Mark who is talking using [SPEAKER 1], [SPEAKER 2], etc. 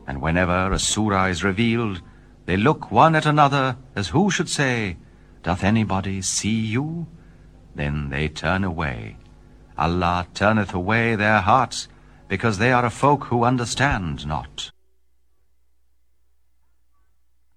[SPEAKER 1] And whenever a surah is revealed, they look one at another, as who should say, Doth anybody see you? Then they turn away. Allah turneth away their hearts, because they are a folk who understand not.